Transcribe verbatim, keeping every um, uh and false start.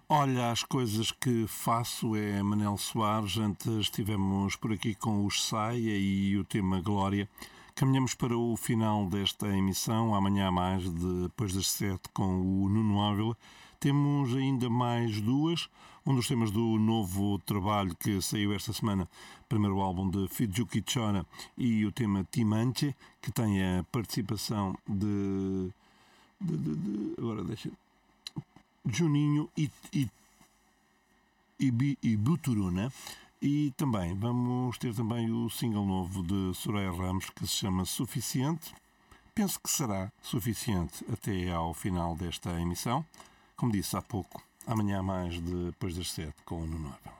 Olha, as coisas que faço é Manel Soares. Antes estivemos por aqui com os Saia e o tema Glória. Caminhamos para o final desta emissão. Amanhã mais, depois das sete, com o Nuno Ávila. Temos ainda mais duas. Um dos temas do novo trabalho que saiu esta semana, primeiro álbum de Fidjuki Chora, e o tema Timanche, que tem a participação de... de, de, de agora deixa... Juninho e, e, e, e Buturuna. E também vamos ter também o single novo de Soraya Ramos, que se chama Suficiente. Penso que será suficiente até ao final desta emissão. Como disse há pouco, amanhã mais depois das sete com o Nuno Ávila.